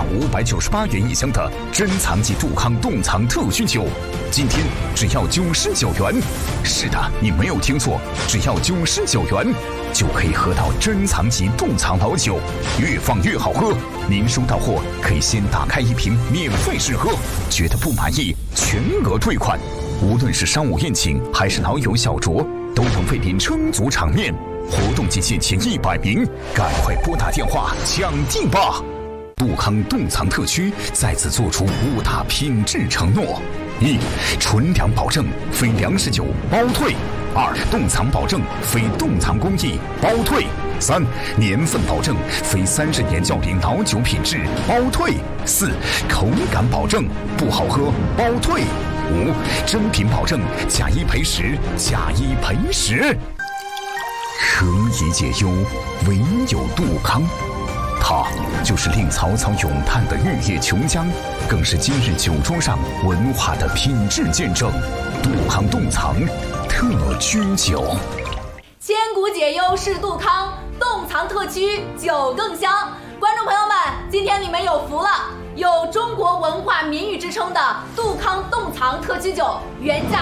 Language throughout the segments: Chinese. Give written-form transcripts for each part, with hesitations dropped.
598元一箱的珍藏级杜康冻藏特熏酒，今天只要99元。是的，你没有听错，只要99元就可以喝到珍藏级冻藏老酒，越放越好喝。您收到货可以先打开一瓶免费试喝，觉得不满意全额退款。无论是商务宴请还是老友小酌，都能为您撑足场面。活动期限前100名，赶快拨打电话抢订吧！杜康冻藏特区再次做出5大品质承诺：一、纯粮保证，非粮食酒包退；2、冻藏保证，非冻藏工艺包退；3、年份保证，非30年较龄老酒品质包退；4、口感保证，不好喝包退；5、真品保证，假一赔10，假一赔10。何以解忧，唯有杜康。它就是令曹操咏叹的玉液琼浆，更是今日酒桌上文化的品质见证。杜康冻藏特居酒， 千古解忧是杜康，冻藏特区酒更香。观众朋友们，今天你们有福了，有中国文化名誉之称的杜康冻藏特区酒，原价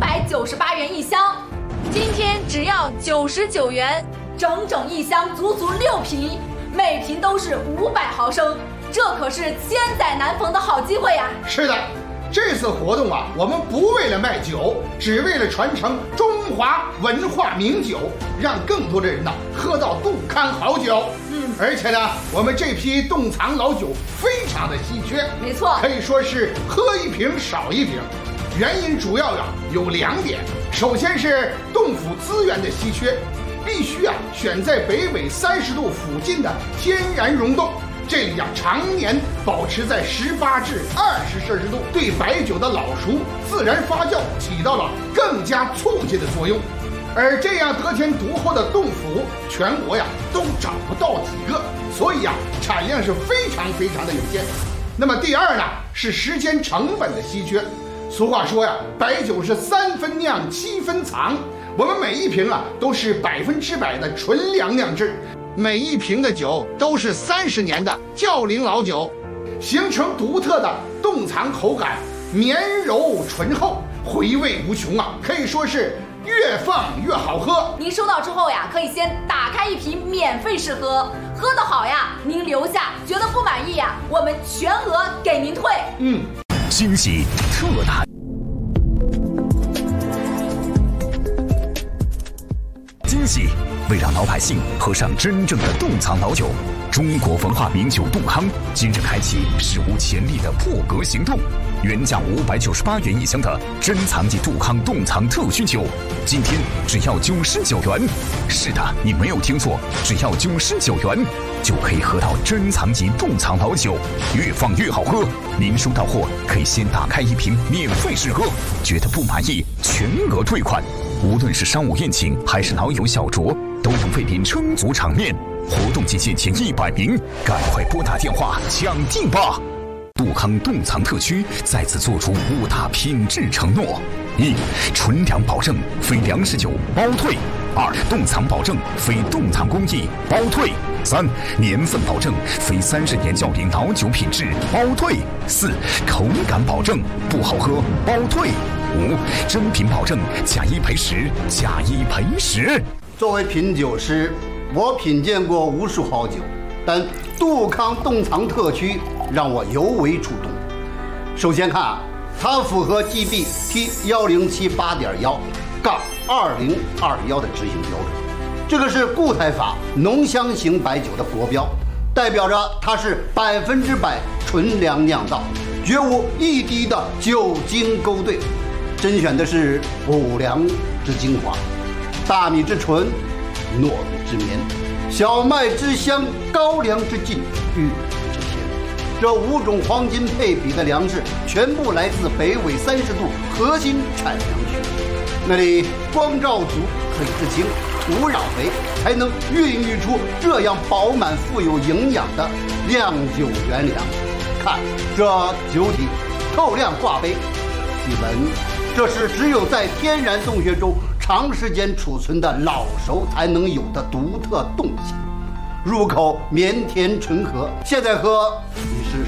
598元一箱，今天只要99元，整整一箱，足足6瓶，每瓶都是500毫升，这可是千载难逢的好机会呀！ 是的，这次活动啊，我们不为了卖酒，只为了传承中华文化名酒，让更多的人呢喝到杜康好酒。而且呢，我们这批冻藏老酒非常的稀缺， 没错， 可以说是喝一瓶少一瓶。原因主要有2点，首先是冻府资源的稀缺，必须选在北纬30度附近的天然溶洞，这里常年保持在18至20摄氏度，对白酒的老熟自然发酵起到了更加促进的作用。而这样得天独厚的冻府，全国都找不到几个，所以产量是非常的有限。那么第二呢，是时间成本的稀缺。俗话说白酒是3分酿7分藏，我们每一瓶都是100%的纯粮酿制，每一瓶的酒都是30年的较龄老酒，形成独特的冻藏口感，绵柔醇厚，回味无穷可以说是越放越好喝。 您收到之后可以先打开一瓶免费试喝，喝得好您留下；觉得不满意我们全额给您退。 惊喜特大，惊喜！为让老百姓喝上真正的冻藏老酒，中国文化名酒杜康今日开启史无前例的破格行动。原价598元一箱的珍藏级杜康冻藏特熏酒，今天只要99元。是的，你没有听错，只要99元就可以喝到珍藏级冻藏老酒，越放越好喝。您收到货可以先打开一瓶免费试喝，觉得不满意全额退款。无论是商务宴请还是老友小酌，都能为您撑足场面。活动期限前100名，赶快拨打电话抢订吧！杜康冻藏特区再次做出5大品质承诺：一、纯粮保证，非粮食酒包退；二、冻藏保证，非冻藏工艺包退；三、年份保证，非30年较龄老酒品质包退；四、口感保证，不好喝包退；五、真品保证，假一赔10，假一赔10。 作为品酒师，我品鉴过无数好酒，但杜康冻藏特区让我尤为触动。首先看它符合 GB T1078.1-2021的执行标准，这个是固态法浓香型白酒的国标，代表着它是100%纯粮酿造，绝无一滴的酒精勾兑，甄选的是五粮之精华，大米之纯，糯米之绵，小麦之香，高粱之劲，玉米之甜。这5种黄金配比的粮食全部来自北纬30度核心产粮区，那里光照足，水质清，土壤肥，才能孕育出这样饱满富有营养的酿酒原粮。看这酒体透亮挂杯，细闻，这是只有在天然洞穴中长时间储存的老熟才能有的独特冻性，入口绵甜醇和，现在喝你